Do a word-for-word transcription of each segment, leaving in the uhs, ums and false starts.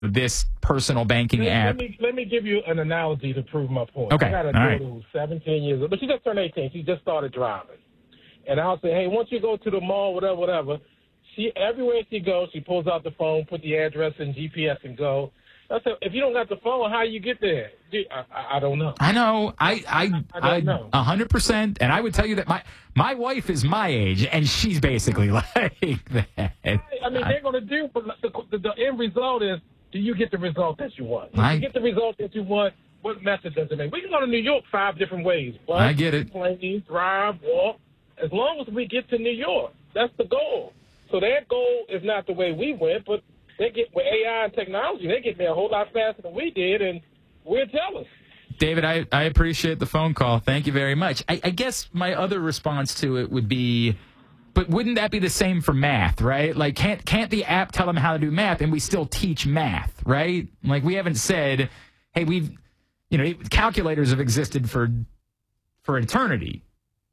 this personal banking let, app. Let me, let me give you an analogy to prove my point. Okay. I got a All daughter right. who's seventeen years old, but she just turned eighteen. She just started driving. And I'll say, hey, once you go to the mall, whatever, whatever, she everywhere she goes, she pulls out the phone, put the address in G P S and go. I said, if you don't got the phone, how you get there? I, I, I don't know. I know. I I I, I don't know. A hundred percent. And I would tell you that my my wife is my age, and she's basically like that. I mean, they're going to do, but the, the, the end result is, do you get the result that you want? If I, you get the result that you want, what method does it make? We can go to New York five different ways. Bus, I get it. Plane, drive, walk. As long as we get to New York, that's the goal. So their goal is not the way we went, but they get with A I and technology, they get there a whole lot faster than we did, and we're jealous. David, I, I appreciate the phone call. Thank you very much. I, I guess my other response to it would be, but wouldn't that be the same for math, right? Like, can't can't the app tell them how to do math, and we still teach math, right? Like, we haven't said, hey, we've, you know, calculators have existed for for eternity,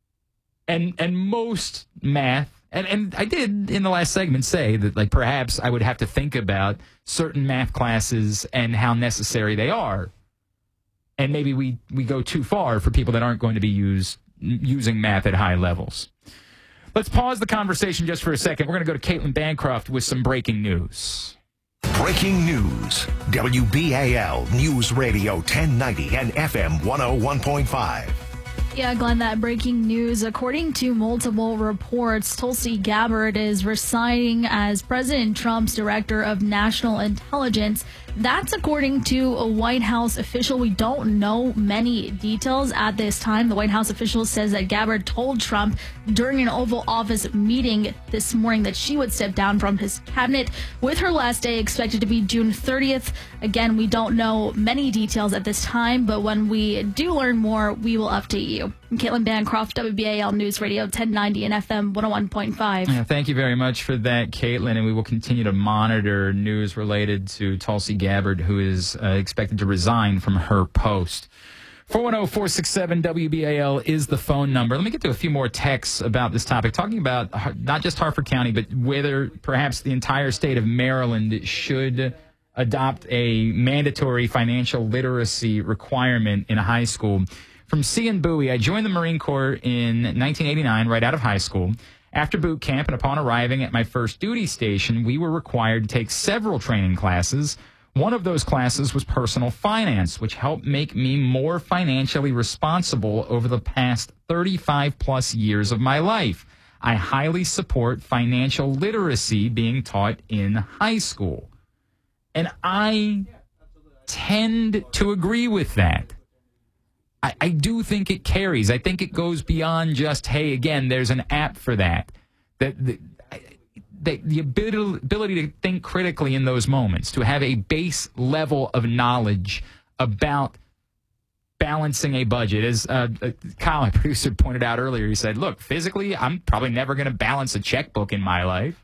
and and most math. And and I did in the last segment say that, like, perhaps I would have to think about certain math classes and how necessary they are. And maybe we, we go too far for people that aren't going to be use, using math at high levels. Let's pause the conversation just for a second. We're going to go to Caitlin Bancroft with some breaking news. Breaking news. W B A L News Radio ten ninety and F M one oh one point five. Yeah, Glenn, that breaking news. According to multiple reports, Tulsi Gabbard is resigning as President Trump's Director of National Intelligence. That's according to a White House official. We don't know many details at this time. The White House official says that Gabbard told Trump during an Oval Office meeting this morning that she would step down from his cabinet, with her last day expected to be June thirtieth. Again, we don't know many details at this time, but when we do learn more, we will update you. I'm Caitlin Bancroft, W B A L News Radio ten ninety and F M one oh one point five. Yeah, thank you very much for that, Caitlin, and we will continue to monitor news related to Tulsi Gabbard, who is uh, expected to resign from her post. four one zero, four six seven, W B A L is the phone number. Let me get to a few more texts about this topic, talking about not just Harford County, but whether perhaps the entire state of Maryland should adopt a mandatory financial literacy requirement in high school. From C and Bowie, I joined the Marine Corps in nineteen eighty-nine, right out of high school. After boot camp and upon arriving at my first duty station, we were required to take several training classes. One of those classes was personal finance, which helped make me more financially responsible over the past thirty-five plus years of my life. I highly support financial literacy being taught in high school. And I tend to agree with that. I, I do think it carries. I think it goes beyond just, hey, again, there's an app for that. That the, the, the ability, ability to think critically in those moments, to have a base level of knowledge about balancing a budget. As uh, Kyle, my producer, pointed out earlier, he said, look, physically, I'm probably never going to balance a checkbook in my life.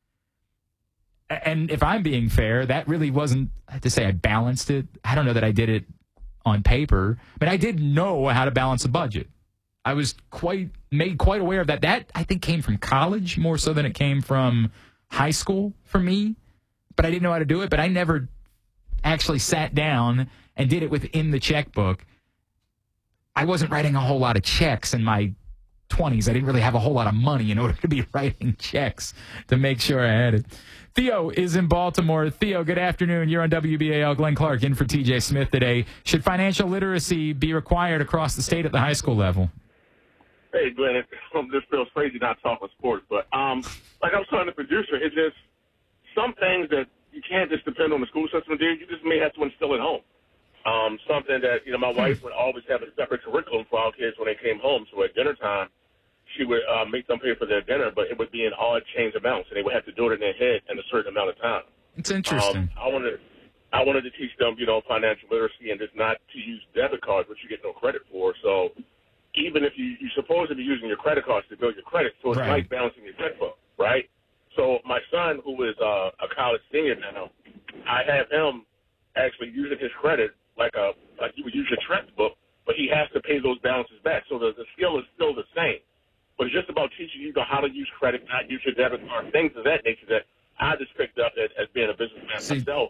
And if I'm being fair, that really wasn't to say I balanced it. I don't know that I did it on paper, but I did know how to balance a budget. I was quite made quite aware of that. That, I think, came from college more so than it came from high school for me. But I didn't know how to do it. But I never actually sat down and did it within the checkbook. I wasn't writing a whole lot of checks in my twenties. I didn't really have a whole lot of money in order to be writing checks to make sure I had it. Theo is in Baltimore. Theo, good afternoon. You're on W B A L. Glenn Clark in for T J Smith today. Should financial literacy be required across the state at the high school level? Hey, Glenn, it, um, this feels crazy not talking sports, but um, like I was telling the producer, it's just some things that you can't just depend on the school system to do. You just may have to instill at home. Um, something that, you know, my wife would always have a separate curriculum for our kids when they came home. So at dinner time, she would uh, make them pay for their dinner, but it would be an odd change amounts, and they would have to do it in their head in a certain amount of time. It's interesting. Um, I wanted, I wanted to teach them, you know, financial literacy and just not to use debit cards, which you get no credit for. So even if you, you're supposed to be using your credit cards to build your credit, so it's Right. like balancing your checkbook, right? So my son, who is uh, a college senior now, I have him actually using his credit like a like you would use your checkbook, but he has to pay those balances back. So the, the skill is still the same. But it's just about teaching you how to use credit, not use your debit card, things of that nature that I just picked up as, as being a businessman See, myself.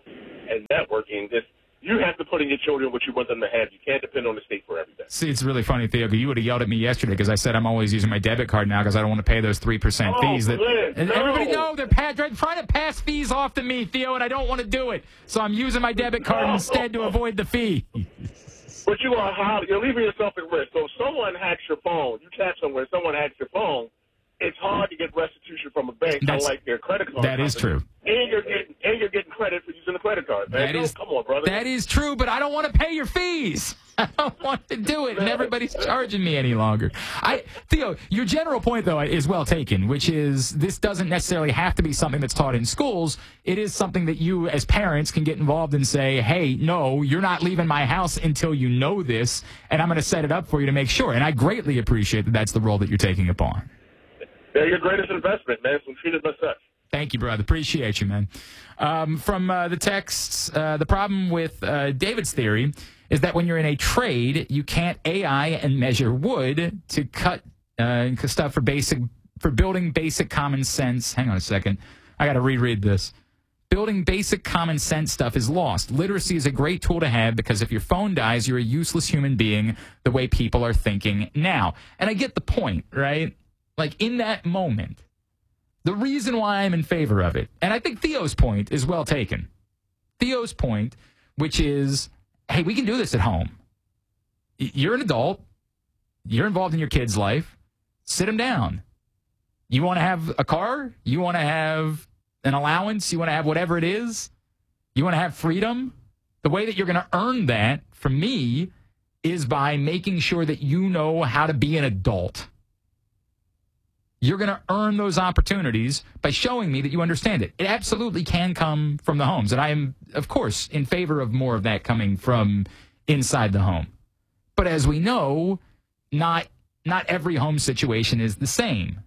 and networking. Just you have to put in your children what you want them to have. You can't depend on the state for everything. See, it's really funny, Theo, because you would have yelled at me yesterday because I said I'm always using my debit card now because I don't want to pay those three percent Oh, fees. That, Glenn, and no. everybody know they're pa- trying to pass fees off to me, Theo, and I don't want to do it. So I'm using my debit card No. instead to avoid the fee. But you are how you're leaving yourself at risk. So if someone hacks your phone, you tap somewhere, someone hacks your phone, it's hard to get restitution from a bank, That's- unlike their credit card. that is company. true. And you're getting and you're getting credit for using the credit card, man. That No, is- come on, brother. That is true, but I don't want to pay your fees. I don't want to do it, and everybody's charging me any longer. I, Theo, your general point, though, is well taken, which is this doesn't necessarily have to be something that's taught in schools. It is something that you, as parents, can get involved and say, hey, no, you're not leaving my house until you know this, and I'm going to set it up for you to make sure. And I greatly appreciate that that's the role that you're taking upon. They're your greatest investment, man. So treat it as such. Thank you, brother. Appreciate you, man. Um, from uh, the texts, uh, the problem with uh, David's theory is that when you're in a trade, you can't A I and measure wood to cut uh, stuff for basic for building basic common sense. Hang on a second. I got to reread this. Building basic common sense stuff is lost. Literacy is a great tool to have because if your phone dies, you're a useless human being the way people are thinking now. And I get the point, right? Like in that moment. The reason why I'm in favor of it, and I think Theo's point is well taken. Theo's point, which is, hey, we can do this at home. You're an adult. You're involved in your kid's life. Sit them down. You want to have a car? You want to have an allowance? You want to have whatever it is? You want to have freedom? The way that you're going to earn that, for me, is by making sure that you know how to be an adult. You're going to earn those opportunities by showing me that you understand it. It absolutely can come from the homes. And I am, of course, in favor of more of that coming from inside the home. But as we know, not not every home situation is the same.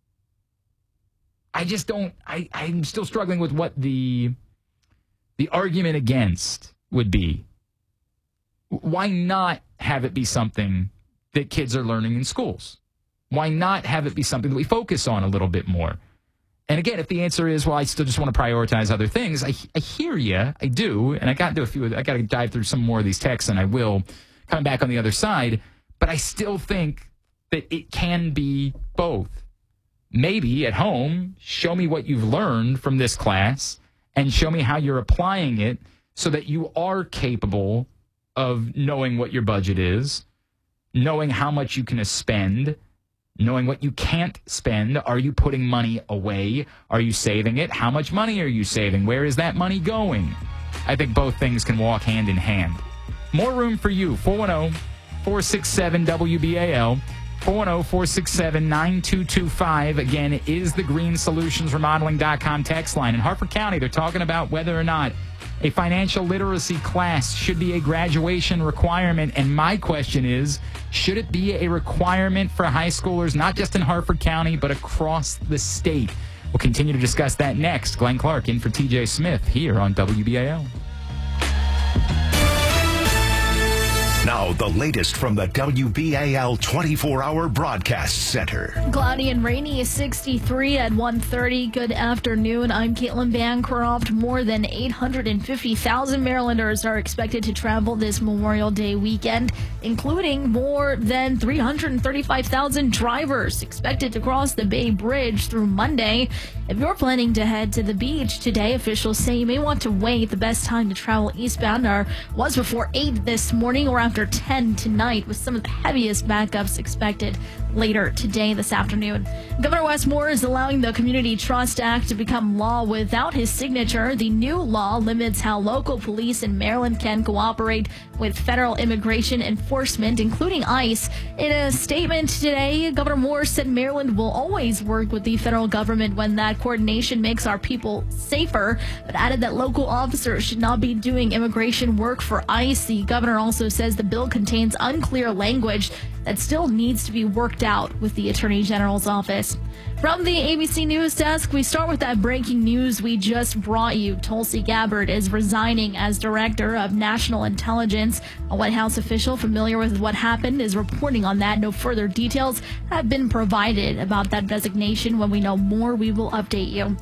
I just don't, I, I'm still struggling with what the the argument against would be. Why not have it be something that kids are learning in schools? Why not have it be something that we focus on a little bit more? And again, if the answer is, well, I still just want to prioritize other things, I, I hear you, I do, and I got to do a few. I got to dive through some more of these texts, and I will come back on the other side. But I still think that it can be both. Maybe at home, show me what you've learned from this class, and show me how you're applying it, so that you are capable of knowing what your budget is, knowing how much you can spend. Knowing what you can't spend. Are you putting money away? Are you saving it? How much money are you saving? Where is that money going? I think both things can walk hand in hand. More room for you. four one zero, four six seven, W B A L. four one zero, four six seven, nine two two five. Again, is the green solutions remodeling dot com text line. In Harford County, they're talking about whether or not a financial literacy class should be a graduation requirement. And my question is, should it be a requirement for high schoolers, not just in Harford County, but across the state? We'll continue to discuss that next. Glenn Clark in for T J Smith here on W B A L. Now, the latest from the W B A L twenty-four hour Broadcast Center. Cloudy and rainy is sixty-three at one thirty. Good afternoon. I'm Caitlin Bancroft. More than eight hundred fifty thousand Marylanders are expected to travel this Memorial Day weekend, including more than three hundred thirty-five thousand drivers expected to cross the Bay Bridge through Monday. If you're planning to head to the beach today, officials say you may want to wait. The best time to travel eastbound are, was before eight this morning or after ten tonight, with some of the heaviest backups expected later today, this afternoon. Governor Wes Moore is allowing the Community Trust Act to become law without his signature. The new law limits how local police in Maryland can cooperate with federal immigration enforcement, including ICE. In a statement today, Governor Moore said Maryland will always work with the federal government when that coordination makes our people safer, but added that local officers should not be doing immigration work for ICE. The governor also says the bill contains unclear language that still needs to be worked out with the Attorney General's office. From the A B C News Desk, we start with that breaking news we just brought you. Tulsi Gabbard is resigning as Director of National Intelligence. A White House official familiar with what happened is reporting on that. No further details have been provided about that designation. When we know more, we will update you.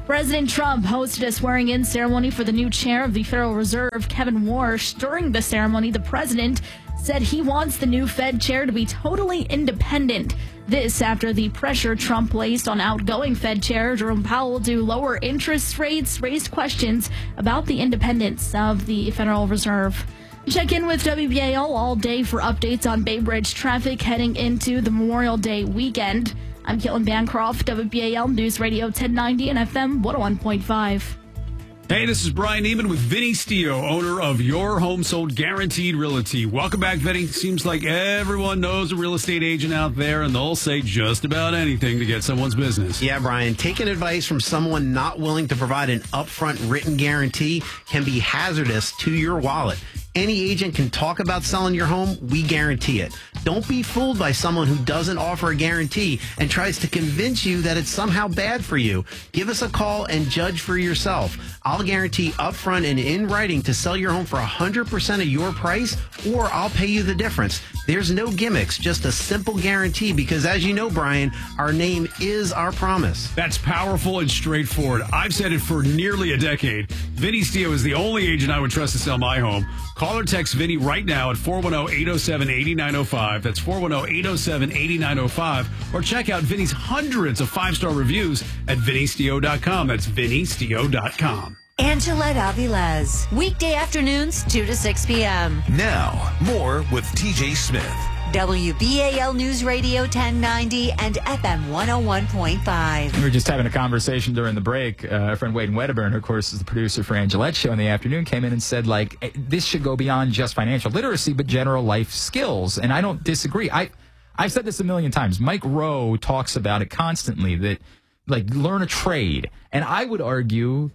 President Trump hosted a swearing-in ceremony for the new chair of the Federal Reserve, Kevin Warsh. During the ceremony, the president said he wants the new Fed chair to be totally independent. This after the pressure Trump placed on outgoing Fed Chair Jerome Powell to lower interest rates raised questions about the independence of the Federal Reserve. Check in with W B A L all day for updates on Bay Bridge traffic heading into the Memorial Day weekend. I'm Caitlin Bancroft, W B A L News Radio ten ninety and F M one oh one point five. Hey, this is Brian Neiman with Vinny Stio, owner of Your Home Sold Guaranteed Realty. Welcome back, Vinny. Seems like everyone knows a real estate agent out there, and they'll say just about anything to get someone's business. Yeah, Brian, taking advice from someone not willing to provide an upfront written guarantee can be hazardous to your wallet. Any agent can talk about selling your home. We guarantee it. Don't be fooled by someone who doesn't offer a guarantee and tries to convince you that it's somehow bad for you. Give us a call and judge for yourself. I'll guarantee upfront and in writing to sell your home for one hundred percent of your price, or I'll pay you the difference. There's no gimmicks, just a simple guarantee because, as you know, Brian, our name is our promise. That's powerful and straightforward. I've said it for nearly a decade. Vinny Stio is the only agent I would trust to sell my home. Call or text Vinny right now at four one zero, eight zero seven, eight nine zero five. That's four one zero, eight zero seven, eight nine zero five. Or check out Vinny's hundreds of five-star reviews at vinny stio dot com. That's vinny stio dot com. Angelette Avilés, weekday afternoons, two to six p.m. Now, more with T J Smith. W B A L News Radio ten ninety and F M one oh one point five. We were just having a conversation during the break. Uh, our friend Wade Wedderburn, who, of course, is the producer for Angelette's show in the afternoon, came in and said, like, this should go beyond just financial literacy, but general life skills. And I don't disagree. I, I've said this a million times. Mike Rowe talks about it constantly, that, like, learn a trade. And I would argue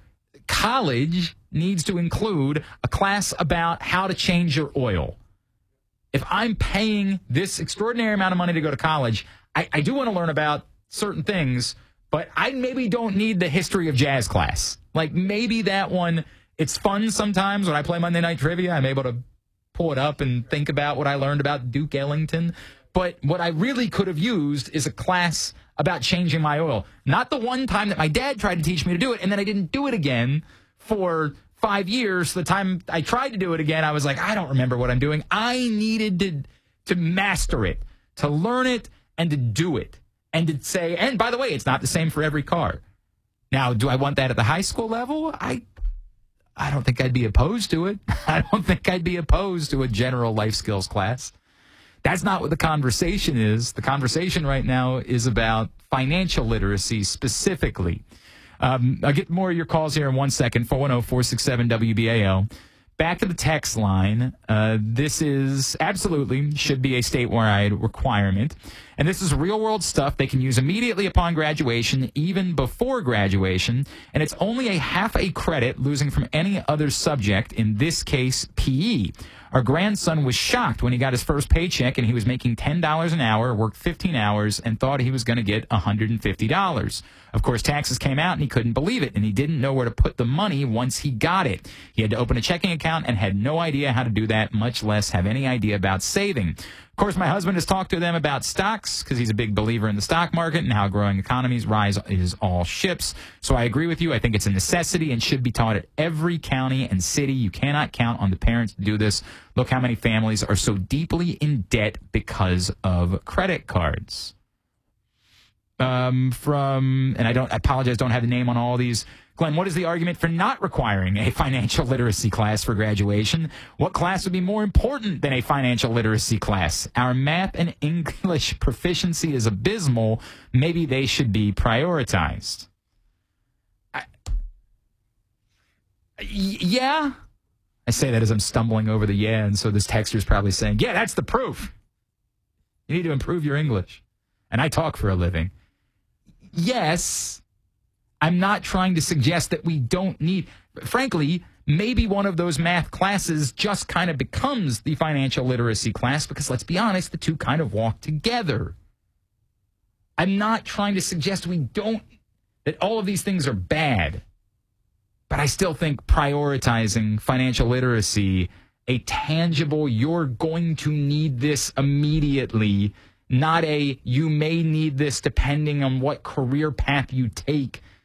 college needs to include a class about how to change your oil. If I'm paying this extraordinary amount of money to go to college, I, I do want to learn about certain things, but I maybe don't need the history of jazz class. Like, maybe that one, it's fun sometimes when I play Monday Night Trivia. I'm able to pull it up and think about what I learned about Duke Ellington. But what I really could have used is a class about changing my oil. Not the one time that my dad tried to teach me to do it, and then I didn't do it again for five years. The time I tried to do it again, I was like, I don't remember what I'm doing. I needed to to master it, to learn it, and to do it. And to say, and by the way, it's not the same for every car. Now, do I want that at the high school level? I I don't think I'd be opposed to it. I don't think I'd be opposed to a general life skills class. That's not what the conversation is. The conversation right now is about financial literacy specifically. Um, I'll get more of your calls here in one second. four one zero, four six seven, W B A L. Back to the text line. Uh, this is absolutely should be a statewide requirement. And this is real world stuff they can use immediately upon graduation, even before graduation. And it's only a half a credit losing from any other subject, in this case, P E. Our grandson was shocked when he got his first paycheck and he was making ten dollars an hour, worked fifteen hours, and thought he was going to get one hundred fifty dollars. Of course, taxes came out and he couldn't believe it, and he didn't know where to put the money once he got it. He had to open a checking account and had no idea how to do that, much less have any idea about saving. Of course, my husband has talked to them about stocks because he's a big believer in the stock market and how growing economies rise is all ships. So I agree with you. I think it's a necessity and should be taught at every county and city. You cannot count on the parents to do this. Look how many families are so deeply in debt because of credit cards. Um, from, and I don't, I apologize, don't have the name on all these. Glenn, what is the argument for not requiring a financial literacy class for graduation? What class would be more important than a financial literacy class? Our math and English proficiency is abysmal. Maybe they should be prioritized. I, yeah. I say that as I'm stumbling over the yeah, and so this texter is probably saying, yeah, that's the proof. You need to improve your English. And I talk for a living. Yes, I'm not trying to suggest that we don't need, frankly, maybe one of those math classes just kind of becomes the financial literacy class because, let's be honest, the two kind of walk together. I'm not trying to suggest we don't, that all of these things are bad, but I still think prioritizing financial literacy, a tangible, you're going to need this immediately, not a, you may need this depending on what career path you take.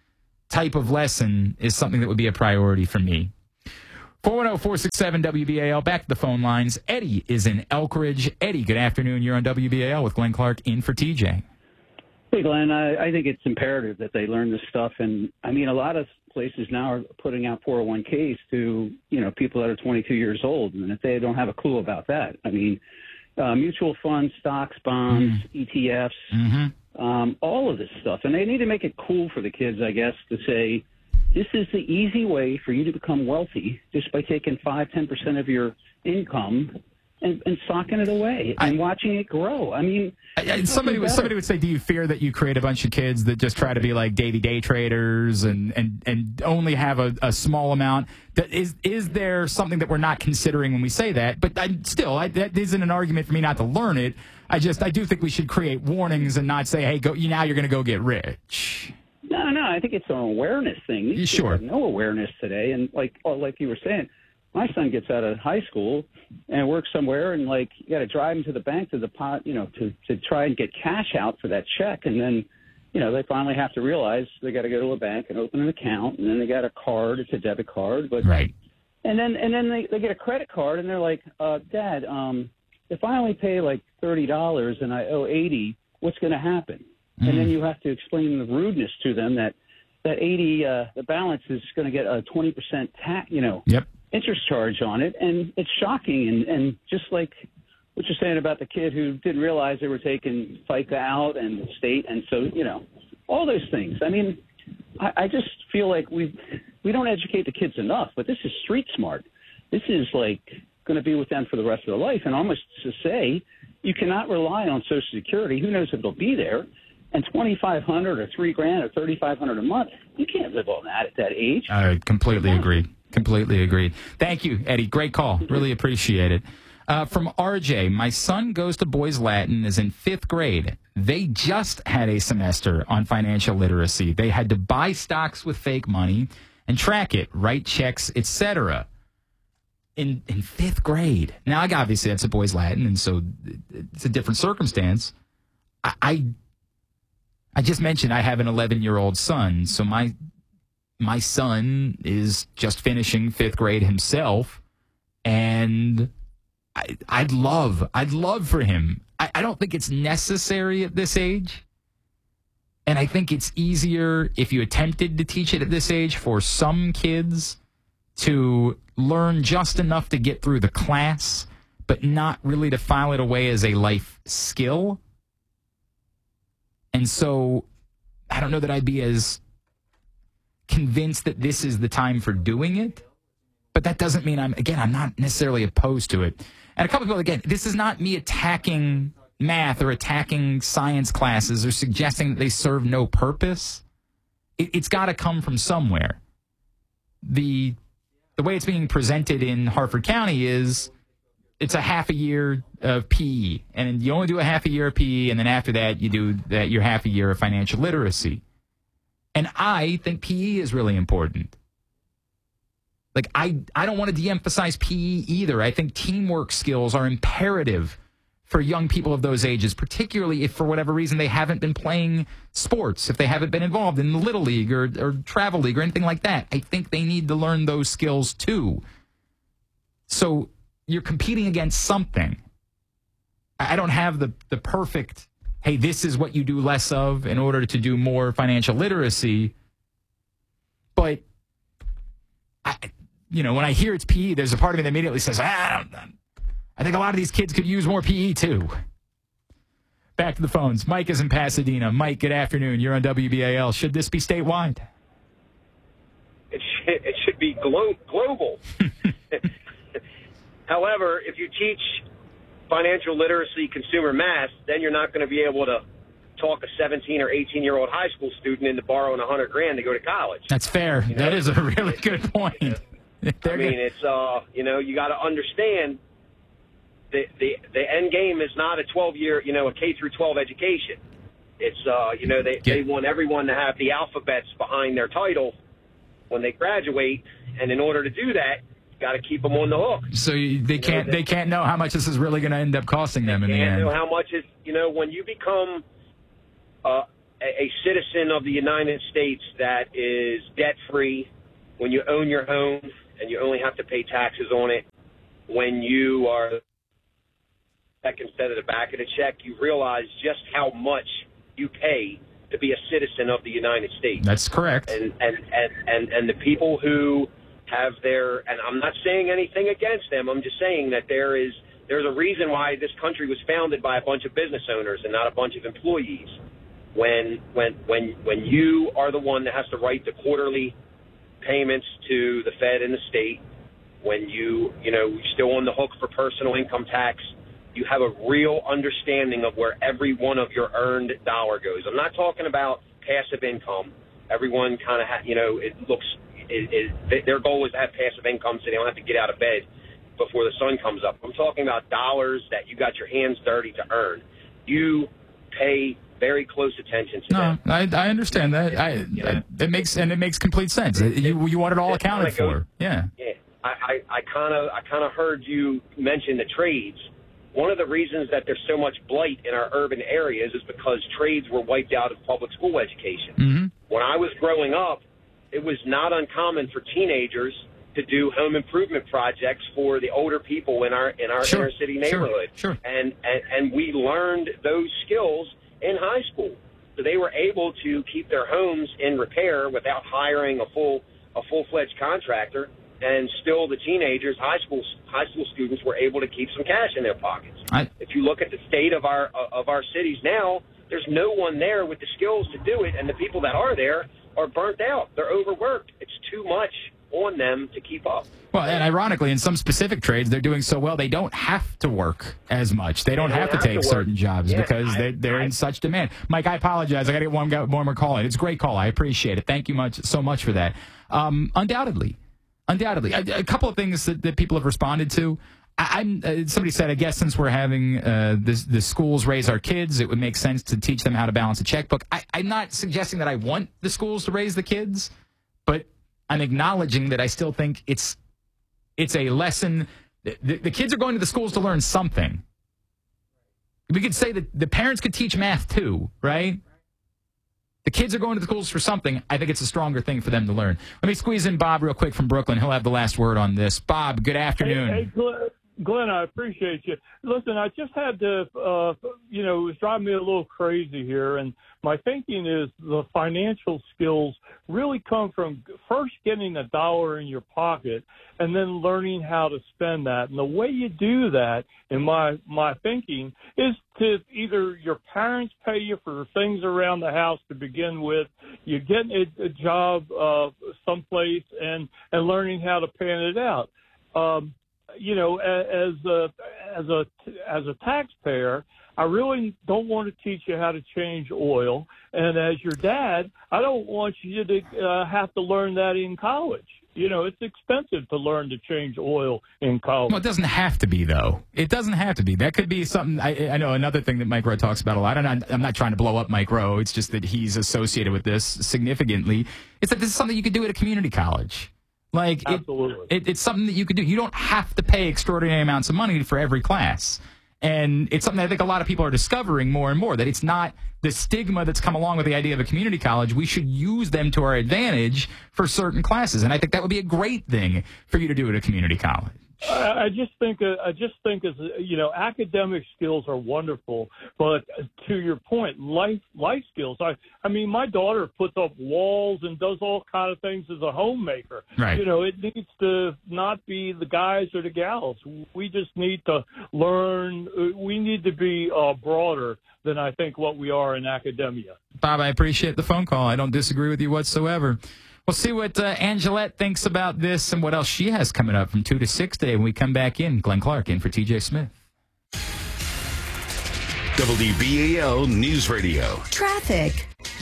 type of lesson is something that would be a priority for me. four one zero, four six seven, W B A L. Back to the phone lines. Eddie is in Elkridge. Eddie, good afternoon. You're on W B A L with Glenn Clark in for T J. Hey, Glenn, I, I think it's imperative that they learn this stuff. And, I mean, a lot of places now are putting out four oh one k's to, you know, people that are twenty-two years old. And if they don't have a clue about that, I mean, uh, mutual funds, stocks, bonds, mm. E T Fs, mm-hmm. um, all of this stuff. And they need to make it cool for the kids, I guess, to say, this is the easy way for you to become wealthy just by taking five, ten percent of your income and, and socking it away and I, watching it grow. I mean, I, somebody would, somebody would say, do you fear that you create a bunch of kids that just try to be like daily day traders and, and, and only have a, a small amount? That is, is there something that we're not considering when we say that? But I, still, I, that isn't an argument for me not to learn it. I just, I do think we should create warnings and not say, hey, go, you now you're going to go get rich. No, no, I think it's an awareness thing. These sure. kids have no awareness today. And like, oh, like you were saying, my son gets out of high school and works somewhere, and like you got to drive him to the bank to deposit, you know, to to try and get cash out for that check, and then, you know, they finally have to realize they got to go to a bank and open an account, and then they got a card, it's a debit card, but right, and then and then they they get a credit card, and they're like, uh, Dad, um, if I only pay like thirty dollars and I owe eighty, what's going to happen? Mm. And then you have to explain the rudeness to them that that eighty, uh, the balance is going to get a twenty percent tax, you know. Yep. interest charge on it, and it's shocking. And, and just like what you're saying about the kid who didn't realize they were taking FICA out and the state, and so, you know, all those things. I mean, I, I just feel like we we don't educate the kids enough, but this is street smart. This is like going to be with them for the rest of their life, and almost to say you cannot rely on Social Security. Who knows if it'll be there? And twenty-five hundred or three grand or thirty-five hundred a month, you can't live on that at that age. I completely agree. Completely agreed. Thank you, Eddie. Great call. Really appreciate it. Uh, from R J, my son goes to Boys Latin, is in fifth grade. They just had a semester on financial literacy. They had to buy stocks with fake money and track it, write checks, et cetera. In in fifth grade. Now, obviously, that's a Boys Latin, and so it's a different circumstance. I I, I just mentioned I have an eleven-year-old son, so my my son is just finishing fifth grade himself, and I, I'd love, I'd love for him. I, I don't think it's necessary at this age, and I think it's easier if you attempted to teach it at this age for some kids to learn just enough to get through the class, but not really to file it away as a life skill. And so I don't know that I'd be as convinced that this is the time for doing it, but that doesn't mean I'm, again, I'm not necessarily opposed to it. And a couple people, again, this is not me attacking math or attacking science classes or suggesting that they serve no purpose. It, it's got to come from somewhere. The the way it's being presented in Harford County is it's a half a year of P E, and you only do a half a year of P E, and then after that you do that your half a year of financial literacy. And I think P E is really important. Like, I, I don't want to de-emphasize P E either. I think teamwork skills are imperative for young people of those ages, particularly if for whatever reason they haven't been playing sports, if they haven't been involved in the Little League or, or Travel League or anything like that. I think they need to learn those skills too. So you're competing against something. I don't have the, the perfect, hey, this is what you do less of in order to do more financial literacy. But, I, you know, when I hear it's P E, there's a part of me that immediately says, ah, I, don't, I think a lot of these kids could use more P E too. Back to the phones. Mike is in Pasadena. Mike, good afternoon. You're on W B A L. Should this be statewide? It should, it should be glo- global. However, if you teach financial literacy, consumer math, then you're not going to be able to talk a seventeen or eighteen-year-old high school student into borrowing a hundred grand to go to college. That's fair. You know? That is a really good point. Yeah. I mean, it's, uh, you know, you got to understand the, the the end game is not a twelve-year, you know, a K through twelve education. It's, uh, you know, they, they want everyone to have the alphabets behind their title when they graduate, and in order to do that, got to keep them on the hook. So you, they you can't know, they, they can't know how much this is really going to end up costing them in the end. They can't know how much is, you know, when you become uh, a, a citizen of the United States that is debt-free, when you own your home and you only have to pay taxes on it, when you are check instead of the back of the check, you realize just how much you pay to be a citizen of the United States. That's correct. And and, and, and, and the people who have their, and I'm not saying anything against them, I'm just saying that there is there's a reason why this country was founded by a bunch of business owners and not a bunch of employees. When when when when you are the one that has to write the quarterly payments to the Fed and the state, when you you know you're still on the hook for personal income tax, you have a real understanding of where every one of your earned dollar goes. I'm not talking about passive income. Everyone kind of, ha- you know, it looks, it, it, their goal is to have passive income so they don't have to get out of bed before the sun comes up. I'm talking about dollars that you got your hands dirty to earn. You pay very close attention to no, that. I, I understand that. I, you know, it makes, and it makes complete sense. You, you want it all accounted for. Yeah. Yeah. I, I kind of, I kind of heard you mention the trades. One of the reasons that there's so much blight in our urban areas is because trades were wiped out of public school education. Mm-hmm. When I was growing up, it was not uncommon for teenagers to do home improvement projects for the older people in our in our sure. inner city neighborhood. Sure. Sure. And, and and we learned those skills in high school. So they were able to keep their homes in repair without hiring a full a full-fledged contractor. And still, the teenagers, high school high school students, were able to keep some cash in their pockets. I, if you look at the state of our of our cities now, there's no one there with the skills to do it, and the people that are there are burnt out. They're overworked. It's too much on them to keep up. Well, and ironically, in some specific trades, they're doing so well they don't have to work as much. They don't, they don't have, have to take to certain jobs yeah, because they, they're I, in such demand. Mike, I apologize. I got to get one, one more call in. It's a great call. I appreciate it. Thank you much so much for that. Um, undoubtedly. Undoubtedly. A, a couple of things that, that people have responded to. I, I'm uh, somebody said, I guess since we're having uh, this, the schools raise our kids, it would make sense to teach them how to balance a checkbook. I, I'm not suggesting that I want the schools to raise the kids, but I'm acknowledging that I still think it's it's a lesson. The, the kids are going to the schools to learn something. We could say that the parents could teach math too, right? The kids are going to the schools for something. I think it's a stronger thing for them to learn. Let me squeeze in Bob real quick from Brooklyn. He'll have the last word on this. Bob, good afternoon. Hey, hey Glenn, Glenn, I appreciate you. Listen, I just had to, uh, you know, it was driving me a little crazy here. And my thinking is the financial skills really come from first getting a dollar in your pocket and then learning how to spend that. And the way you do that, in my, my thinking, is to either your parents pay you for things around the house to begin with, you get a, a job uh, someplace, and, and learning how to pan it out. Um, you know, as a, as a, as a taxpayer, I really don't want to teach you how to change oil. And as your dad, I don't want you to uh, have to learn that in college. You know, it's expensive to learn to change oil in college. Well, it doesn't have to be, though. It doesn't have to be. That could be something. I, I know another thing that Mike Rowe talks about a lot, and I'm, I'm not trying to blow up Mike Rowe. It's just that he's associated with this significantly. It's that this is something you could do at a community college. Like, Absolutely. It, it, it's something that you could do. You don't have to pay extraordinary amounts of money for every class. And it's something I think a lot of people are discovering more and more, that it's not the stigma that's come along with the idea of a community college. We should use them to our advantage for certain classes. And I think that would be a great thing for you to do at a community college. I just think uh, I just think as you know, academic skills are wonderful, but to your point, life life skills. I I mean, my daughter puts up walls and does all kind of things as a homemaker. Right. You know, it needs to not be the guys or the gals. We just need to learn. We need to be uh, broader than I think what we are in academia. Bob, I appreciate the phone call. I don't disagree with you whatsoever. We'll see what uh, Angelette thinks about this and what else she has coming up from two to six today when we come back in. Glenn Clark in for T J Smith. W B A L News Radio. Traffic.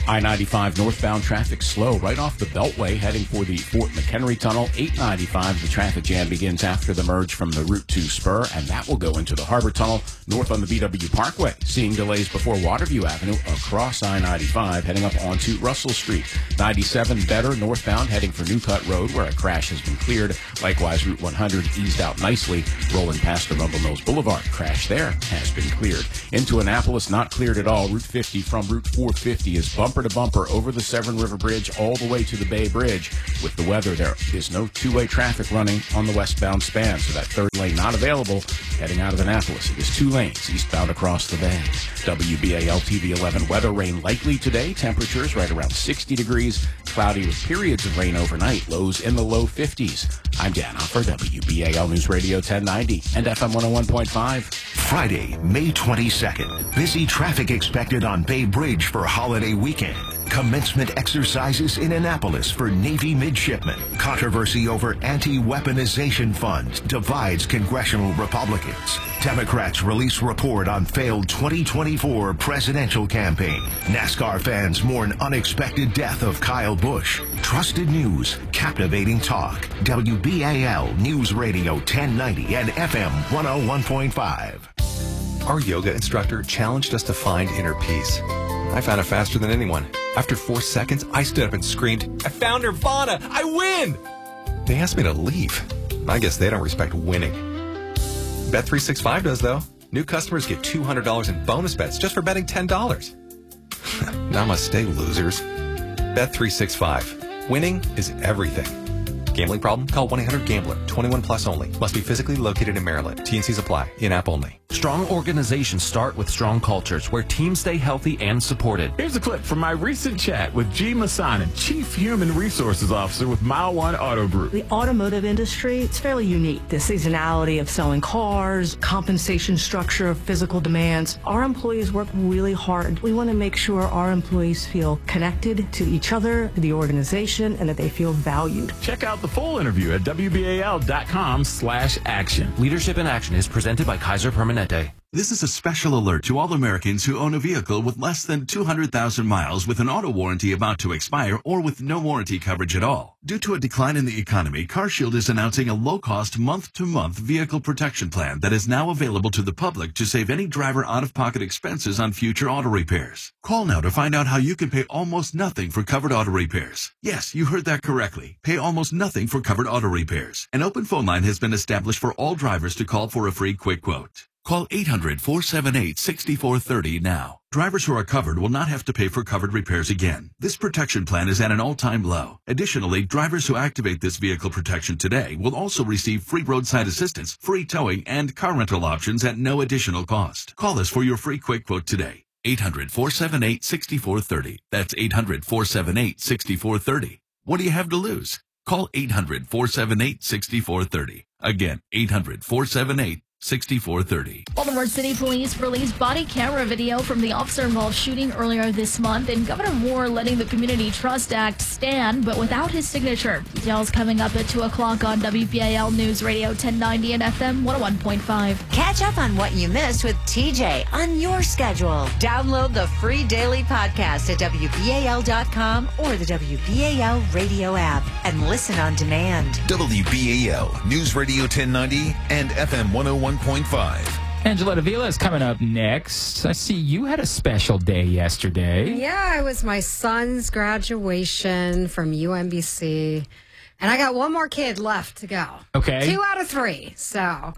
I ninety-five northbound traffic slow right off the Beltway heading for the Fort McHenry Tunnel. eight ninety-five, the traffic jam begins after the merge from the Route two spur, and that will go into the Harbor Tunnel north on the B W Parkway. Seeing delays before Waterview Avenue across I ninety-five heading up onto Russell Street. ninety-seven better northbound heading for New Cut Road where a crash has been cleared. Likewise, Route one hundred eased out nicely, rolling past the Rumble Mills Boulevard. Crash there has been cleared. Into Annapolis, not cleared at all. Route fifty from Route four fifty is bumper to bumper over the Severn River Bridge all the way to the Bay Bridge. With the weather, there is no two-way traffic running on the westbound span, so that third lane not available heading out of Annapolis. It is two lanes eastbound across the bay. W B A L T V eleven weather, rain likely today. Temperatures right around sixty degrees. Cloudy with periods of rain overnight. Lows in the low fifties. I'm Dan Hoffer, W B A L News Radio ten ninety and F M one oh one point five. Friday, May twenty-second. Busy traffic expected on Bay Bridge for holiday weekend. Commencement exercises in Annapolis for Navy midshipmen. Controversy over anti-weaponization funds divides congressional Republicans. Democrats release report on failed twenty twenty-four presidential campaign. NASCAR fans mourn unexpected death of Kyle Busch. Trusted news, captivating talk. W B A L News Radio ten ninety and F M one oh one point five. Our yoga instructor challenged us to find inner peace. I found it faster than anyone. After four seconds, I stood up and screamed, "I found Nirvana! I win!" They asked me to leave. I guess they don't respect winning. Bet three sixty-five does, though. New customers get two hundred dollars in bonus bets just for betting ten dollars. Namaste, losers. Bet three sixty-five. Winning is everything. Gambling problem? Call one eight hundred gambler. twenty-one plus only. Must be physically located in Maryland. T and Cs apply. In-app only. Strong organizations start with strong cultures where teams stay healthy and supported. Here's a clip from my recent chat with G. Masanin, Chief Human Resources Officer with Mile One Auto Group. The automotive industry, it's fairly unique. The seasonality of selling cars, compensation structure, physical demands. Our employees work really hard. We want to make sure our employees feel connected to each other, to the organization, and that they feel valued. Check out the full interview at W B A L dot com slash action. Leadership in Action is presented by Kaiser Permanente. This is a special alert to all Americans who own a vehicle with less than two hundred thousand miles with an auto warranty about to expire or with no warranty coverage at all. Due to a decline in the economy, CarShield is announcing a low-cost month-to-month vehicle protection plan that is now available to the public to save any driver out-of-pocket expenses on future auto repairs. Call now to find out how you can pay almost nothing for covered auto repairs. Yes, you heard that correctly. Pay almost nothing for covered auto repairs. An open phone line has been established for all drivers to call for a free quick quote. Call eight hundred, four seven eight, six four three zero now. Drivers who are covered will not have to pay for covered repairs again. This protection plan is at an all-time low. Additionally, drivers who activate this vehicle protection today will also receive free roadside assistance, free towing, and car rental options at no additional cost. Call us for your free quick quote today. eight hundred, four seven eight, six four three zero. That's eight hundred, four seven eight, six four three zero. What do you have to lose? Call eight hundred, four seven eight, six four three zero. Again, eight hundred, four seven eight, six four three zero. Baltimore City Police released body camera video from the officer-involved shooting earlier this month, and Governor Moore letting the Community Trust Act stand, but without his signature. Details coming up at two o'clock on W B A L News Radio ten ninety and F M one oh one point five. Catch up on what you missed with T J on your schedule. Download the free daily podcast at W B A L dot com or the W B A L radio app and listen on demand. W B A L News Radio ten ninety and F M one oh one point five. Angela Davila is coming up next. I see you had a special day yesterday. Yeah, it was my son's graduation from U M B C, and I got one more kid left to go. Okay. Two out of three. So,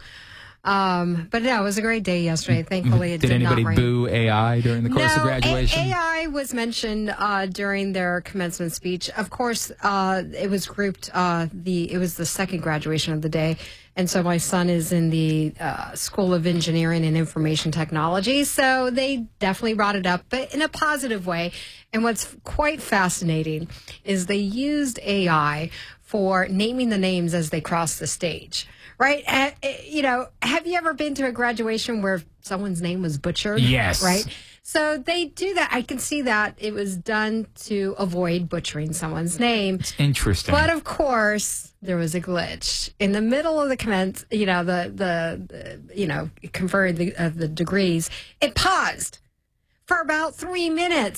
um, but no, it was a great day yesterday. Thankfully, it did, did anybody not rain. boo A I during the course no, of graduation? A I was mentioned uh, during their commencement speech. Of course, uh, it was grouped. Uh, the it was the second graduation of the day. And so my son is in the uh, School of Engineering and Information Technology. So they definitely brought it up, but in a positive way. And what's quite fascinating is they used A I for naming the names as they cross the stage, right? Uh, you know, have you ever been to a graduation where someone's name was butchered? Yes. Right? So they do that. I can see that it was done to avoid butchering someone's name. It's interesting. But of course, there was a glitch in the middle of the commence. You know, the the, the you know conferring the, of the degrees. It paused for about three minutes.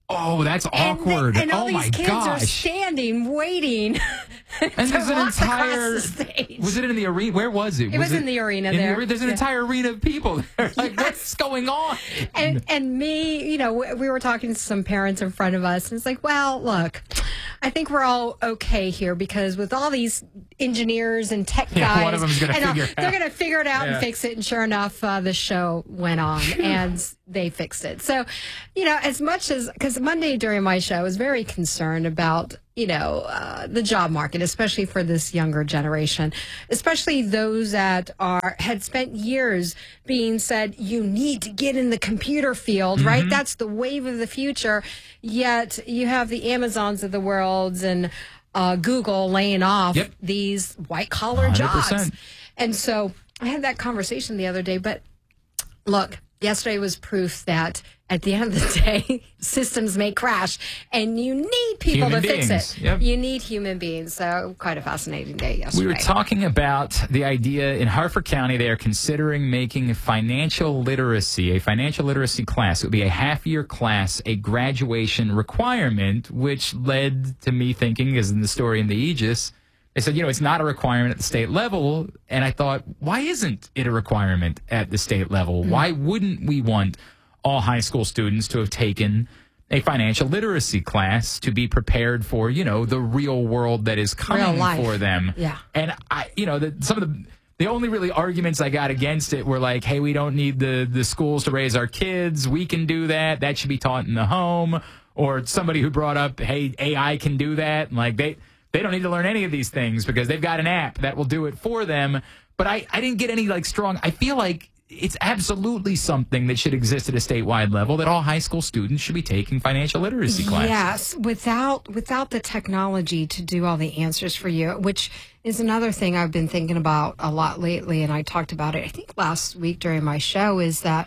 Oh, that's And they- awkward. And, all oh these my kids are gosh. standing, waiting. And to there's an walk across entire. the stage. Was it in the arena? Where was it? It was in the arena in the there. are- there's an Yeah. entire arena of people there. Like, what's going on? And and me, you know, we- we were talking to some parents in front of us, and it's like, well, look, I think we're all okay here because with all these engineers and tech guys, Yeah, one of them's gonna and, uh, figure it they're out. going to figure it out Yeah. and fix it. And sure enough, uh, the show went on, and they fixed it. So, you know, as much as because Monday during my show I was very concerned about, you know, uh, the job market, especially for this younger generation, especially those that are had spent years being said, you need to get in the computer field, right? Mhm. That's the wave of the future. Yet you have the Amazons of the world and uh, Google laying off Yep. these white collar one hundred jobs. percent. And so I had that conversation the other day, but look, yesterday was proof that at the end of the day, systems may crash, and you need people Human to fix beings. it. Yep. You need human beings. So, quite a fascinating day yesterday. We were talking about the idea in Harford County, they are considering making financial literacy, a financial literacy class. It would be a half year class, a graduation requirement, which led to me thinking, as in the story in the Aegis, they said, you know, it's not a requirement at the state level. And I thought, why isn't it a requirement at the state level? Hmm. Why wouldn't we want all high school students to have taken a financial literacy class to be prepared for, you know, the real world that is Real coming life. for them? Yeah. And I, you know, the, some of the the only really arguments I got against it were like, hey, we don't need the the schools to raise our kids. We can do that. That should be taught in the home. Or somebody who brought up, hey, A I can do that. And like they they don't need to learn any of these things because they've got an app that will do it for them. But I, I didn't get any like strong. I feel like it's absolutely something that should exist at a statewide level, that all high school students should be taking financial literacy classes. Yes, without without the technology to do all the answers for you, which is another thing I've been thinking about a lot lately, and I talked about it, I think, last week during my show, is that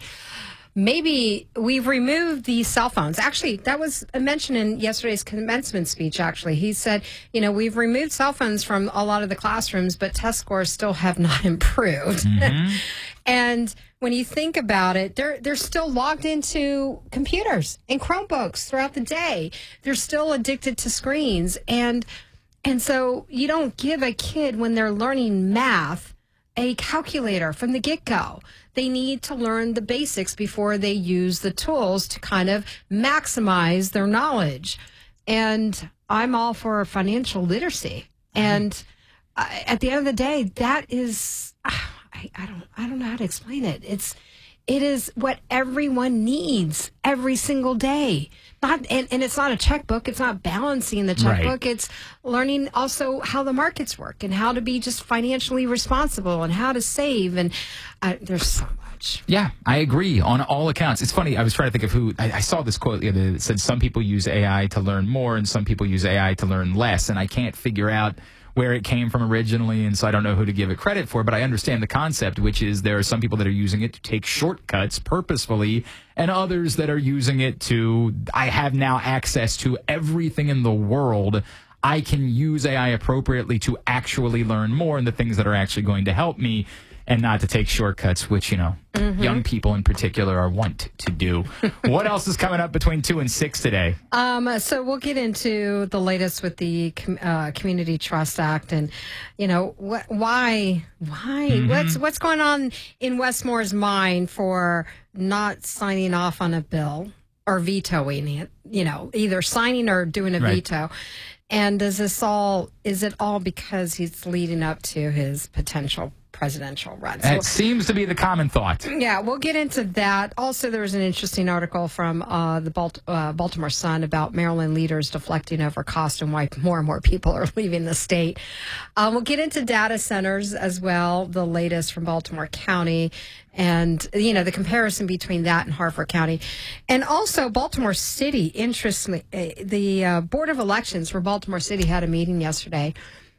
maybe we've removed the cell phones. Actually, that was mentioned in yesterday's commencement speech, actually. He said, you know, we've removed cell phones from a lot of the classrooms, but test scores still have not improved. Mm-hmm. And when you think about it, they're they're still logged into computers and Chromebooks throughout the day. They're still addicted to screens. And and so you don't give a kid, when they're learning math, a calculator from the get-go. They need to learn the basics before they use the tools to kind of maximize their knowledge. And I'm all for financial literacy. And uh, at the end of the day, that is, I, I don't, I don't know how to explain it. It's, it is what everyone needs every single day. Not, and, and it's not a checkbook. It's not balancing the checkbook. Right. It's learning also how the markets work and how to be just financially responsible and how to save. And uh, there's so much. Yeah, I agree on all accounts. It's funny. I was trying to think of who I, I saw this quote the other day that said some people use A I to learn more and some people use A I to learn less. And I can't figure out where it came from originally, and so I don't know who to give it credit for, but I understand the concept, which is there are some people that are using it to take shortcuts purposefully, and others that are using it to, I have now access to everything in the world. I can use A I appropriately to actually learn more and the things that are actually going to help me, and not to take shortcuts, which, you know, Mm-hmm. young people in particular are wont to do. What else is coming up between two and six today? Um, so we'll get into the latest with the com- uh, Community Trust Act, and you know wh- why, why, Mm-hmm. what's what's going on in Westmore's mind for not signing off on a bill or vetoing it? You know, either signing or doing a Right. veto. And does this all? Is it all because he's leading up to his potential presidential run? So, That seems to be the common thought. yeah, we'll get into that. Also, there was an interesting article from uh, the Balt- uh, Baltimore Sun about Maryland leaders deflecting over cost and why more and more people are leaving the state. Uh, we'll get into data centers as well, the latest from Baltimore County, and, you know, the comparison between that and Harford County. And also Baltimore City, interestingly, uh, the uh, Board of Elections for Baltimore City had a meeting yesterday,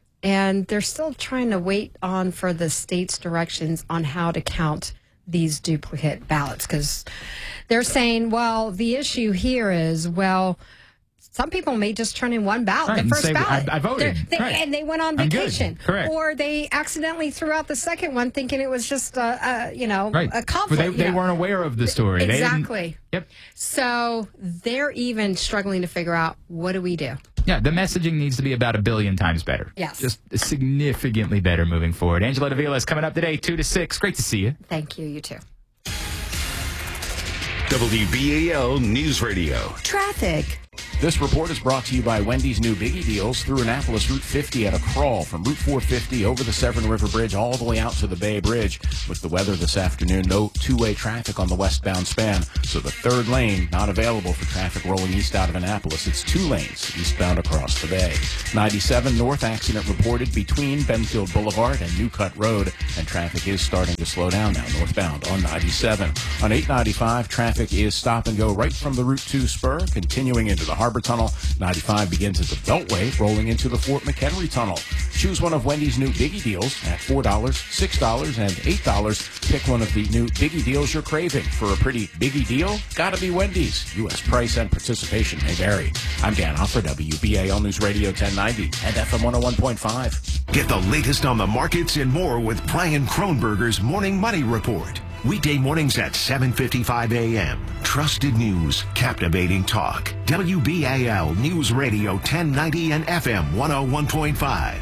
and they're still trying to wait on for the state's directions on how to count these duplicate ballots, because they're saying, well, the issue here is, well, Some people may just turn in one ballot, Right, the and first say, ballot. I- I voted. They, Right. And they went on I'm good. vacation. Correct. Or they accidentally threw out the second one thinking it was just, a, a, you know, Right. a But conflict. they, you they know. weren't aware of the story. They didn't- Exactly. Yep. So they're even struggling to figure out, what do we do? Yeah, the messaging needs to be about a billion times better. Yes. Just significantly better moving forward. Angela Davila is coming up today, two to six. Great to see you. Thank you. You too. W B A L News Radio. Traffic. This report is brought to you by Wendy's new Biggie Deals through Annapolis Route fifty at a crawl from Route four fifty over the Severn River Bridge all the way out to the Bay Bridge. With the weather this afternoon, no two-way traffic on the westbound span, so the third lane not available for traffic rolling east out of Annapolis. It's two lanes eastbound across the bay. ninety-seven north accident reported between Benfield Boulevard and New Cut Road, and traffic is starting to slow down now northbound on ninety-seven. On eight ninety-five, traffic is stop and go right from the Route two spur, continuing into the Harbor Tunnel. ninety-five begins at the Beltway, rolling into the Fort McHenry Tunnel. Choose one of Wendy's new Biggie Deals at four dollars, six dollars, and eight dollars. Pick one of the new Biggie Deals you're craving. For a pretty Biggie deal, gotta be Wendy's. U S price and participation may vary. I'm Dan Hoffer, W B A L News Radio ten ninety and F M one oh one point five. Get the latest on the markets and more with Brian Kronberger's Morning Money Report. Weekday mornings at seven fifty-five a m Trusted news, captivating talk. W B A L News Radio ten ninety and F M one oh one point five.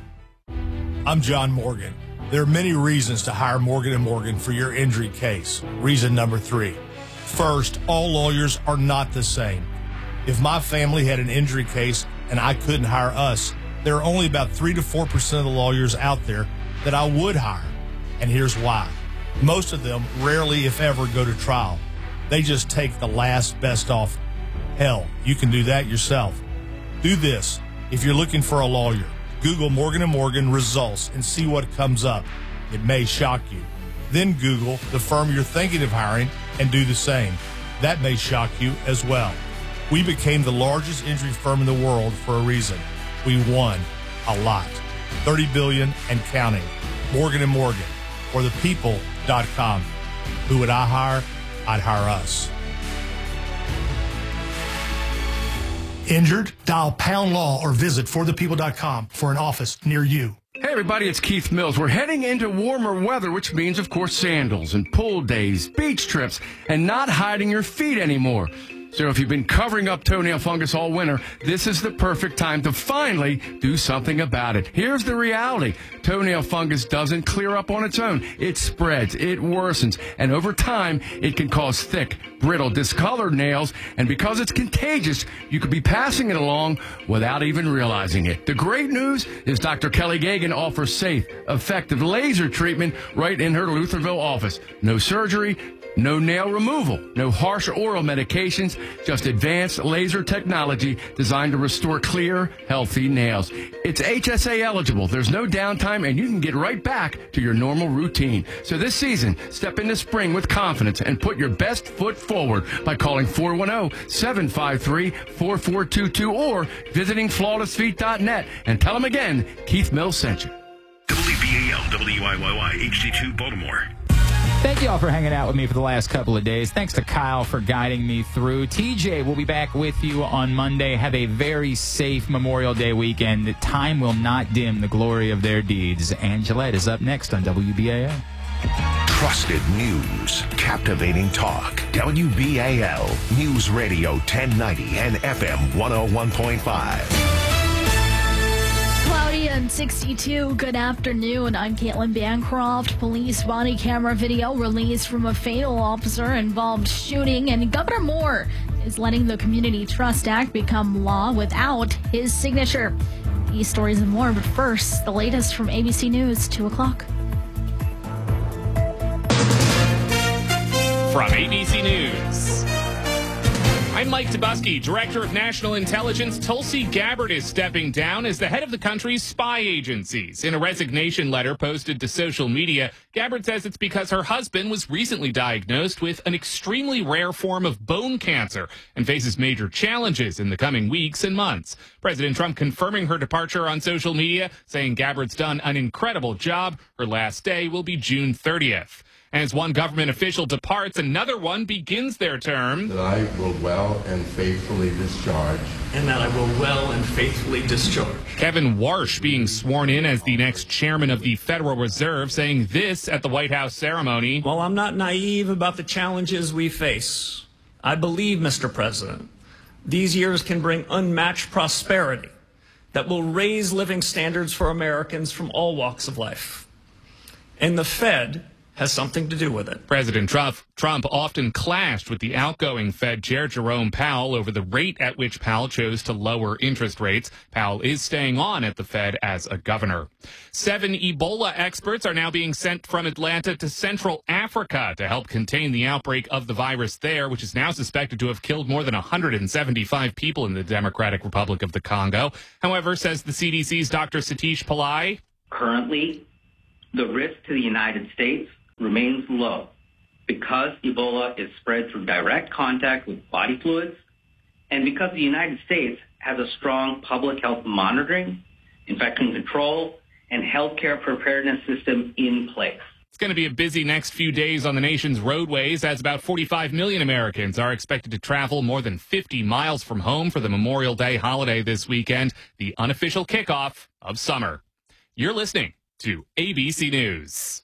I'm John Morgan. There are many reasons to hire Morgan and Morgan for your injury case. Reason number three. First, all lawyers are not the same. If my family had an injury case and I couldn't hire us, there are only about three to four percent of the lawyers out there that I would hire. And here's why. Most of them rarely, if ever, go to trial. They just take the last best offer. Hell, you can do that yourself. Do this. If you're looking for a lawyer, Google Morgan and Morgan results and see what comes up. It may shock you. Then Google the firm you're thinking of hiring and do the same. That may shock you as well. We became the largest injury firm in the world for a reason. We won a lot. thirty billion dollars and counting. Morgan and Morgan, or the people dot com. Who would I hire? I'd hire us. Injured? Dial pound law or visit for the people dot com for an office near you. Hey everybody, it's Keith Mills. We're heading into warmer weather, which means, of course, sandals and pool days, beach trips, and not hiding your feet anymore. So if you've been covering up toenail fungus all winter, this is the perfect time to finally do something about it. Here's the reality. Toenail fungus doesn't clear up on its own. It spreads, it worsens, and over time, it can cause thick, brittle, discolored nails, and because it's contagious, you could be passing it along without even realizing it. The great news is Doctor Kelly Gagan offers safe, effective laser treatment right in her Lutherville office. No surgery, no nail removal, no harsh oral medications, just advanced laser technology designed to restore clear, healthy nails. It's H S A eligible. There's no downtime, and you can get right back to your normal routine. So this season, step into spring with confidence and put your best foot forward by calling four one zero, seven five three, four four two two or visiting flawless feet dot net and tell them again, Keith Mills sent you. W B A L W I Y Y H D two Baltimore. Thank you all for hanging out with me for the last couple of days. Thanks to Kyle for guiding me through. T J will be back with you on Monday. Have a very safe Memorial Day weekend. Time will not dim the glory of their deeds. Angelette is up next on W B A L. Trusted news, captivating talk. W B A L News Radio ten ninety and F M one oh one point five. Cloudy and sixty-two. Good afternoon. I'm Caitlin Bancroft. Police body camera video released from a fatal officer-involved shooting, and Governor Moore is letting the Community Trust Act become law without his signature. These stories and more, but first, the latest from A B C News, two o'clock. From A B C News, I'm Mike Tabusky. Director of National Intelligence Tulsi Gabbard is stepping down as the head of the country's spy agencies. In a resignation letter posted to social media, Gabbard says it's because her husband was recently diagnosed with an extremely rare form of bone cancer and faces major challenges in the coming weeks and months. President Trump confirming her departure on social media, saying Gabbard's done an incredible job. Her last day will be June thirtieth. As one government official departs, another one begins their term. That I will well and faithfully discharge. And that I will well and faithfully discharge. Kevin Warsh being sworn in as the next chairman of the Federal Reserve, saying this at the White House ceremony. While I'm not naive about the challenges we face, I believe, Mister President, these years can bring unmatched prosperity that will raise living standards for Americans from all walks of life. And the Fed has something to do with it. President Trump, Trump often clashed with the outgoing Fed Chair Jerome Powell over the rate at which Powell chose to lower interest rates. Powell is staying on at the Fed as a governor. Seven Ebola experts are now being sent from Atlanta to Central Africa to help contain the outbreak of the virus there, which is now suspected to have killed more than one hundred seventy-five people in the Democratic Republic of the Congo. However, says the C D C's Doctor Satish Pillai, currently, the risk to the United States remains low because Ebola is spread through direct contact with body fluids and because the United States has a strong public health monitoring, infection control, and healthcare preparedness system in place. It's going to be a busy next few days on the nation's roadways as about forty-five million Americans are expected to travel more than fifty miles from home for the Memorial Day holiday this weekend, the unofficial kickoff of summer. You're listening to A B C News.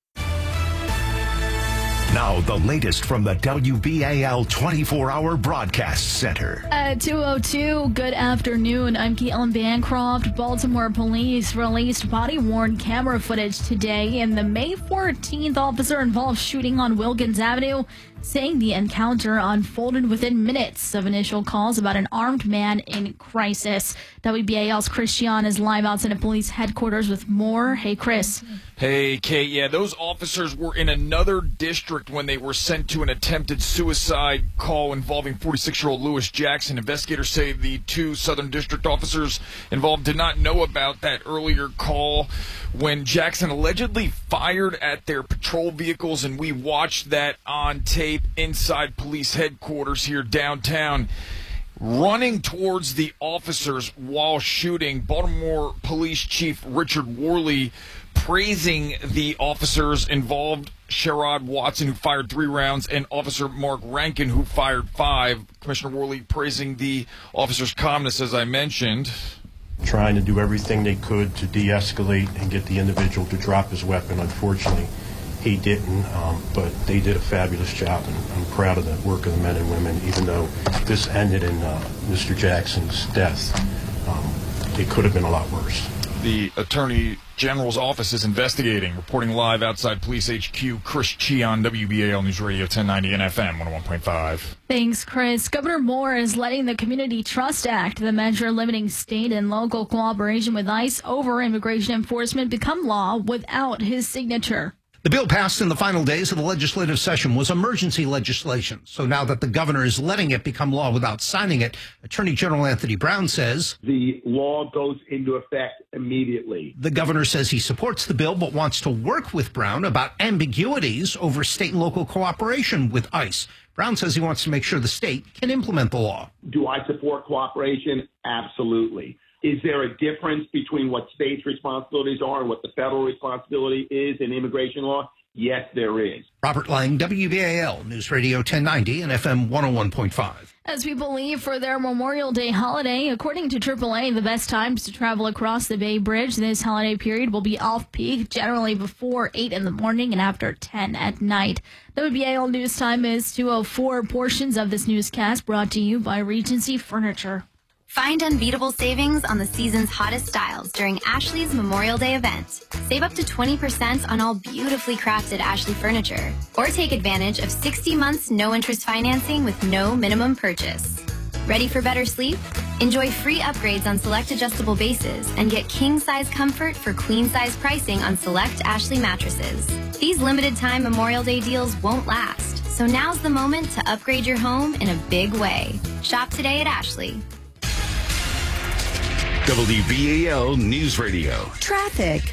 Now, the latest from the W B A L twenty-four hour Broadcast Center. At two oh two, good afternoon. I'm Caitlin Bancroft. Baltimore police released body-worn camera footage today in the May fourteenth officer-involved shooting on Wilkins Avenue, saying the encounter unfolded within minutes of initial calls about an armed man in crisis. W B A L's Chris Gian is live outside of police headquarters with more. Hey, Chris. Hey, Kate. Yeah, those officers were in another district when they were sent to an attempted suicide call involving forty-six-year-old Lewis Jackson. Investigators say the two Southern District officers involved did not know about that earlier call when Jackson allegedly fired at their patrol vehicles, and we watched that on tape inside police headquarters here downtown. Running towards the officers while shooting, Baltimore Police Chief Richard Worley praising the officers involved, Sherrod Watson, who fired three rounds, and Officer Mark Rankin, who fired five. Commissioner Worley praising the officers' calmness, as I mentioned. Trying to do everything they could to de-escalate and get the individual to drop his weapon. Unfortunately, he didn't, um, but they did a fabulous job, and I'm proud of the work of the men and women, even though this ended in uh, Mister Jackson's death. Um, it could have been a lot worse. The Attorney General's office is investigating. Reporting live outside Police H Q, Chris Chion, W B A L News Radio ten ninety and F M one oh one point five. Thanks, Chris. Governor Moore is letting the Community Trust Act, the measure limiting state and local cooperation with ICE over immigration enforcement, become law without his signature. The bill passed in the final days of the legislative session was emergency legislation. So now that the governor is letting it become law without signing it, Attorney General Anthony Brown says the law goes into effect immediately. The governor says he supports the bill but wants to work with Brown about ambiguities over state and local cooperation with ICE. Brown says he wants to make sure the state can implement the law. Do I support cooperation? Absolutely. Is there a difference between what states' responsibilities are and what the federal responsibility is in immigration law? Yes, there is. Robert Lang, W B A L News Radio ten ninety and F M one oh one point five. As people leave for their Memorial Day holiday, according to triple A, the best times to travel across the Bay Bridge this holiday period will be off-peak, generally before eight in the morning and after ten at night. W B A L News Time is two oh four. Portions of this newscast brought to you by Regency Furniture. Find unbeatable savings on the season's hottest styles during Ashley's Memorial Day event. Save up to twenty percent on all beautifully crafted Ashley furniture. Or take advantage of sixty months no-interest financing with no minimum purchase. Ready for better sleep? Enjoy free upgrades on select adjustable bases and get king-size comfort for queen-size pricing on select Ashley mattresses. These limited-time Memorial Day deals won't last, so now's the moment to upgrade your home in a big way. Shop today at Ashley. W B A L News Radio. Traffic.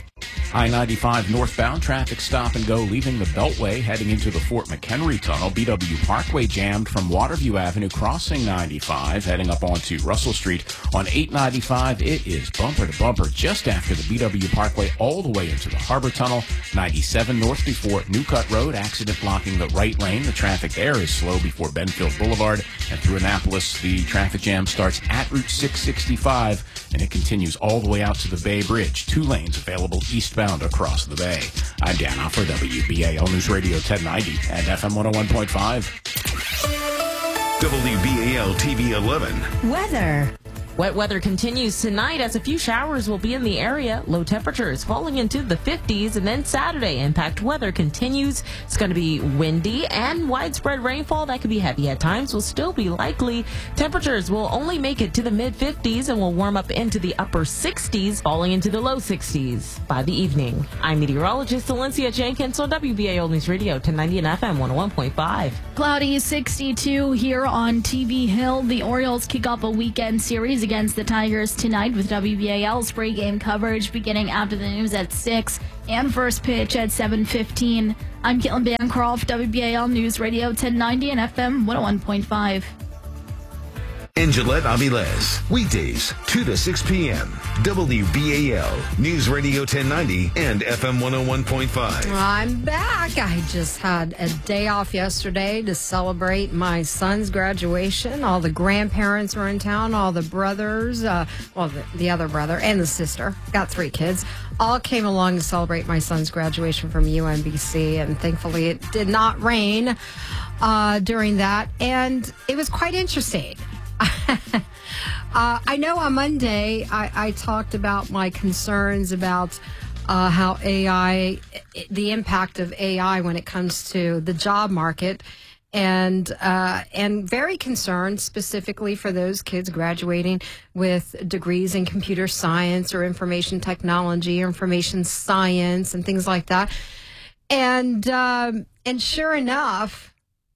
I ninety-five northbound traffic stop and go leaving the Beltway heading into the Fort McHenry Tunnel. B W Parkway jammed from Waterview Avenue crossing ninety-five heading up onto Russell Street. On eight ninety-five, it is bumper to bumper just after the B W Parkway all the way into the Harbor Tunnel. ninety-seven north before Newcut Road, accident blocking the right lane. The traffic there is slow before Benfield Boulevard. And through Annapolis, the traffic jam starts at Route six sixty-five and it continues all the way out to the Bay Bridge. Two lanes available eastbound across the bay. I'm Dan Offer, W B A L News Radio ten ninety and F M one oh one point five. W B A L T V eleven. Weather. Wet weather continues tonight as a few showers will be in the area. Low temperatures falling into the fifties, and then Saturday impact weather continues. It's going to be windy and widespread rainfall that could be heavy at times will still be likely. Temperatures will only make it to the mid fifties and will warm up into the upper sixties, falling into the low sixties by the evening. I'm meteorologist Valencia Jenkins on W B A L News Radio ten ninety and F M one oh one point five. Cloudy sixty-two here on T V Hill. The Orioles kick off a weekend series against the Tigers tonight with W B A L's pregame coverage beginning after the news at six and first pitch at seven fifteen. I'm Caitlin Bancroft, W B A L News Radio ten ninety and F M one oh one point five. And Gillette Aviles, weekdays, two to six p.m. W B A L News Radio ten ninety and F M one oh one point five. I'm back. I just had a day off yesterday to celebrate my son's graduation. All the grandparents were in town, all the brothers, uh, well, the, the other brother and the sister, got three kids, all came along to celebrate my son's graduation from U M B C, and thankfully it did not rain uh, during that, and it was quite interesting. uh, I know on Monday I, I talked about my concerns about uh, how A I, the impact of A I when it comes to the job market, and uh, and very concerned specifically for those kids graduating with degrees in computer science or information technology or information science and things like that. And um, and sure enough,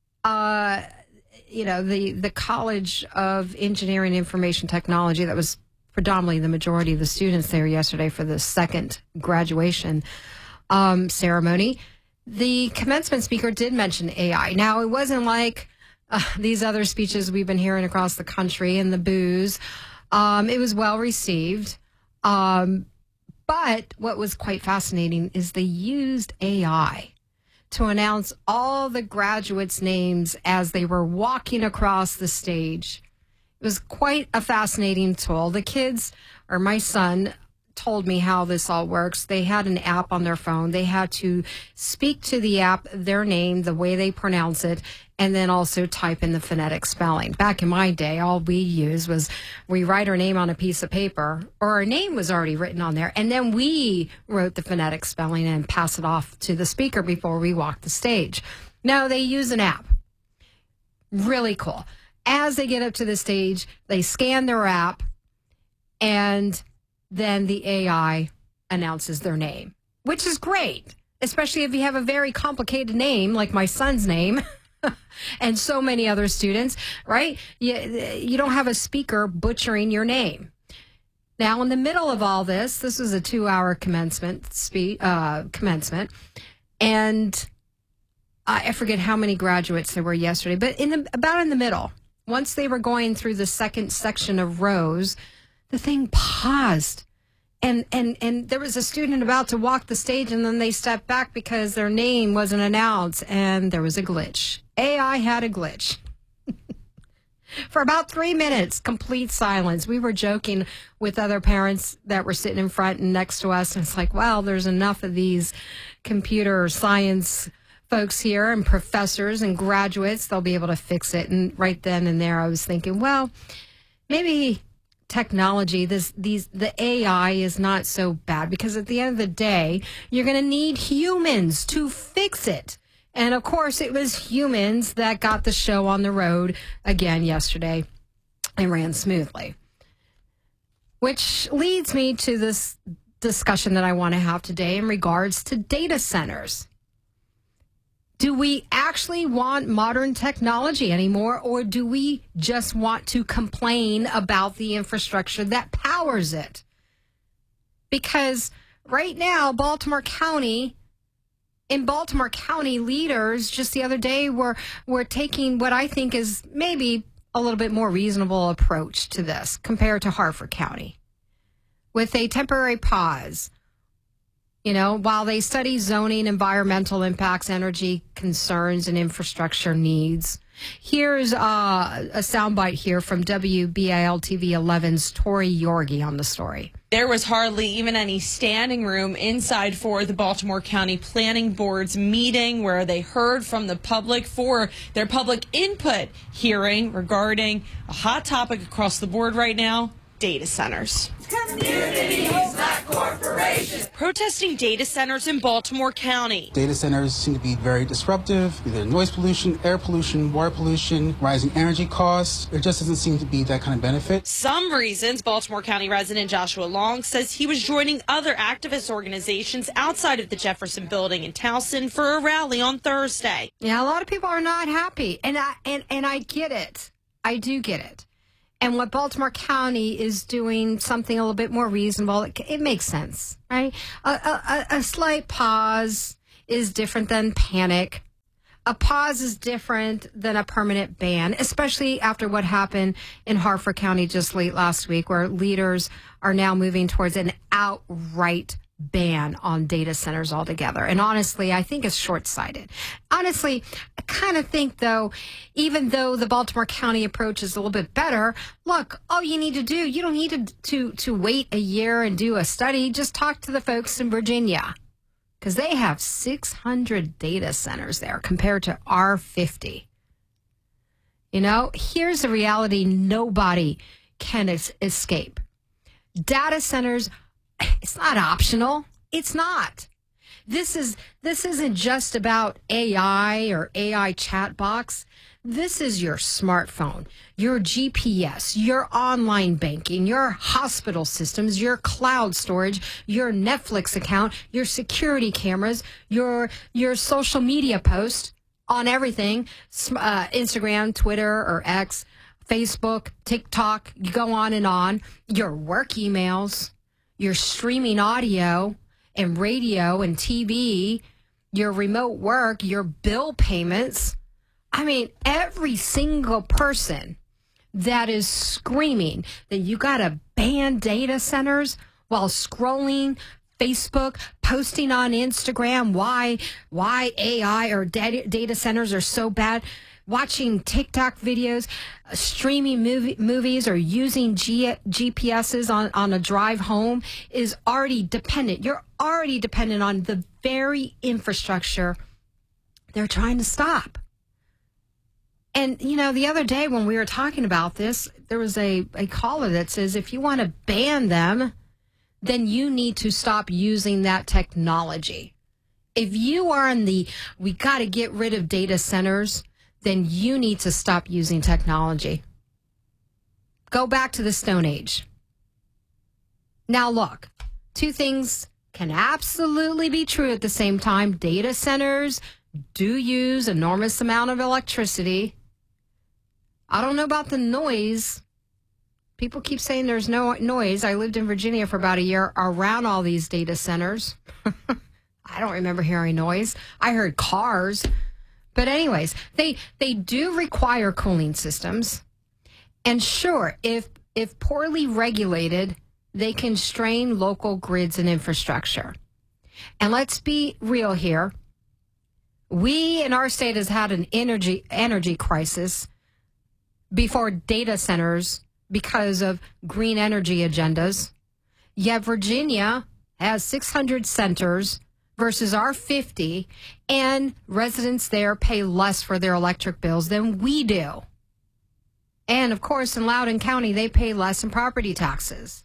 uh, you know, the, the College of Engineering and Information Technology, that was predominantly the majority of the students there yesterday for the second graduation um, ceremony. The commencement speaker did mention A I. Now, it wasn't like uh, these other speeches we've been hearing across the country and the boos. Um, it was well received. Um, but what was quite fascinating is they used A I to announce all the graduates' names as they were walking across the stage. It was quite a fascinating tool. The kids, or my son, told me how this all works. They had an app on their phone. They had to speak to the app, their name, the way they pronounce it, and then also type in the phonetic spelling. Back in my day, all we used was we write our name on a piece of paper, or our name was already written on there, and then we wrote the phonetic spelling and pass it off to the speaker before we walked the stage. Now they use an app. Really cool. As they get up to the stage, they scan their app, and then the A I announces their name, which is great, especially if you have a very complicated name like my son's name and so many other students, right? You, you don't have a speaker butchering your name. Now, in the middle of all this, this was a two-hour commencement spe- uh, commencement, and I, I forget how many graduates there were yesterday, but in the, about in the middle, once they were going through the second section of rows, the thing paused, and, and, and there was a student about to walk the stage, and then they stepped back because their name wasn't announced, and there was a glitch. A I had a glitch. For about three minutes, complete silence. We were joking with other parents that were sitting in front and next to us, and it's like, wow, there's enough of these computer science folks here and professors and graduates. They'll be able to fix it. And right then and there, I was thinking, well, maybe technology, this these the A I is not so bad, because at the end of the day, you're going to need humans to fix it. And of course, it was humans that got the show on the road again yesterday and ran smoothly. Which leads me to this discussion that I want to have today in regards to data centers. Do we actually want modern technology anymore, or do we just want to complain about the infrastructure that powers it? Because right now, Baltimore County, in Baltimore County, leaders just the other day were, were taking what I think is maybe a little bit more reasonable approach to this compared to Harford County, with a temporary pause. You know, while they study zoning, environmental impacts, energy concerns, and infrastructure needs. Here's uh, a soundbite here from W B A L T V eleven's Tori Yorgi on the story. There was hardly even any standing room inside for the Baltimore County Planning Board's meeting, where they heard from the public for their public input hearing regarding a hot topic across the board right now, data centers. Communities, not corporations. Protesting data centers in Baltimore County. Data centers seem to be very disruptive, either noise pollution, air pollution, water pollution, rising energy costs. There just doesn't seem to be that kind of benefit. Some reasons. Baltimore County resident Joshua Long says he was joining other activist organizations outside of the Jefferson Building in Towson for a rally on Thursday. Yeah, a lot of people are not happy, and I and, and I get it. I do get it. And what Baltimore County is doing, something a little bit more reasonable, it, it makes sense, right? A, a, a slight pause is different than panic. A pause is different than a permanent ban, especially after what happened in Harford County just late last week, where leaders are now moving towards an outright ban on data centers altogether. And honestly, I think it's short-sighted. Honestly, I kind of think, though, even though the Baltimore County approach is a little bit better, look, all you need to do, you don't need to, to, to wait a year and do a study. Just talk to the folks in Virginia, because they have six hundred data centers there compared to our fifty. You know, here's the reality nobody can es- escape. Data centers, it's not optional. It's not. This is this isn't just about A I or A I chat box. This is your smartphone, your G P S, your online banking, your hospital systems, your cloud storage, your Netflix account, your security cameras, your your social media posts on everything, uh, Instagram, Twitter, or X, Facebook, TikTok, you go on and on, your work emails, your streaming audio and radio and T V, your remote work, your bill payments. I mean, every single person that is screaming that you got to ban data centers while scrolling Facebook, posting on Instagram why why A I or data, data centers are so bad, watching TikTok videos, uh, streaming movie, movies, or using G- GPSs on, on a drive home is already dependent. You're already dependent on the very infrastructure they're trying to stop. And, you know, the other day when we were talking about this, there was a, a caller that says, if you want to ban them, then you need to stop using that technology. If you are in the, we got to get rid of data centers, then you need to stop using technology. Go back to the Stone Age. Now, look, two things can absolutely be true at the same time. Data centers do use enormous amount of electricity. I don't know about the noise. People keep saying there's no noise. I lived in Virginia for about a year around all these data centers. I don't remember hearing noise. I heard cars. But anyways, they they do require cooling systems. And sure, if if poorly regulated, they can strain local grids and infrastructure. And let's be real here. We in our state has had an energy energy crisis before data centers because of green energy agendas. Yet Virginia has six hundred centers versus our fifty, and residents there pay less for their electric bills than we do. And of course, in Loudoun County, they pay less in property taxes.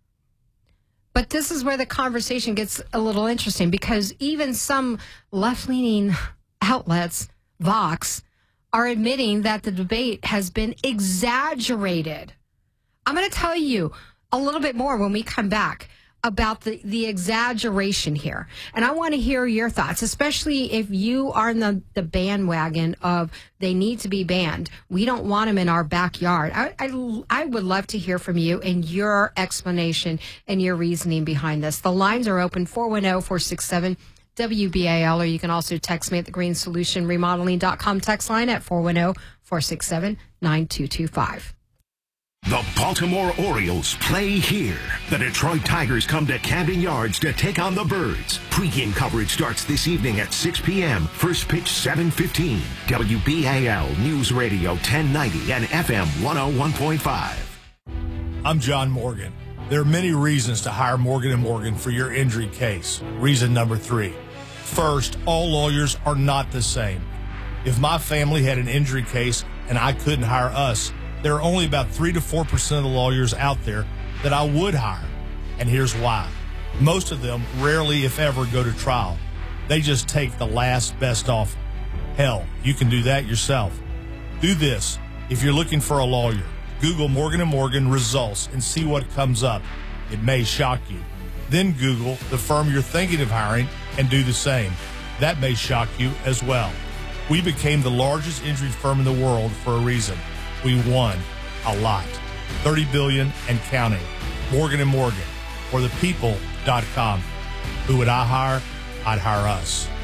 But this is where the conversation gets a little interesting, because even some left-leaning outlets, Vox, are admitting that the debate has been exaggerated. I'm going to tell you a little bit more when we come back about the, the exaggeration here. And I want to hear your thoughts, especially if you are in the, the bandwagon of they need to be banned. We don't want them in our backyard. I, I, I would love to hear from you and your explanation and your reasoning behind this. The lines are open, four one zero, four six seven, W B A L, or you can also text me at the green solution remodeling dot com text line at four one zero, four six seven, nine two two five. The Baltimore Orioles play here. The Detroit Tigers come to Camden Yards to take on the Birds. Pre-game coverage starts this evening at six p.m. First pitch seven fifteen. W B A L News Radio ten ninety and F M one oh one point five. I'm John Morgan. There are many reasons to hire Morgan and Morgan for your injury case. Reason number three. First, all lawyers are not the same. If my family had an injury case and I couldn't hire us, there are only about three to four percent of the lawyers out there that I would hire. And here's why. Most of them rarely, if ever, go to trial. They just take the last best offer. Hell, you can do that yourself. Do this. If you're looking for a lawyer, Google Morgan and Morgan results and see what comes up. It may shock you. Then Google the firm you're thinking of hiring and do the same. That may shock you as well. We became the largest injury firm in the world for a reason. We won a lot. thirty billion dollars and counting. Morgan and Morgan, or the people dot com. Who would I hire? I'd hire us.